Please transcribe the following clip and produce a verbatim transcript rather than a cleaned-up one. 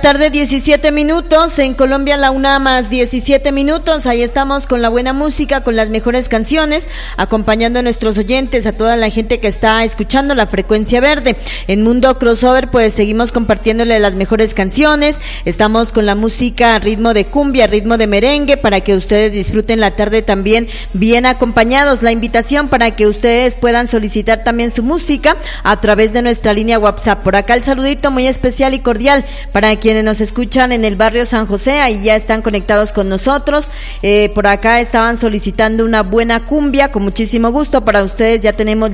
tarde, diecisiete minutos, en Colombia la una más diecisiete minutos, ahí estamos con la buena música, con las mejores canciones, acompañando a nuestros oyentes, a toda la gente que está escuchando la frecuencia verde. En Mundo Crossover pues seguimos compartiéndole las mejores canciones, estamos con la música a ritmo de cumbia, a ritmo de merengue, para que ustedes disfruten la tarde también bien acompañados. La invitación para que ustedes puedan solicitar también su música a través de nuestra línea WhatsApp. Por acá el saludito muy especial y cordial para quienes nos escuchan en el barrio San José, ahí ya están conectados con nosotros. Eh, por acá estaban solicitando una buena cumbia, con muchísimo gusto para ustedes ya tenemos